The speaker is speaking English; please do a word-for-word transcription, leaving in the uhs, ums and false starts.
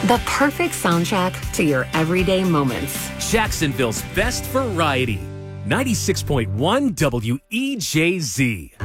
The perfect soundtrack to your everyday moments. Jacksonville's best variety. ninety-six point one W E J Z.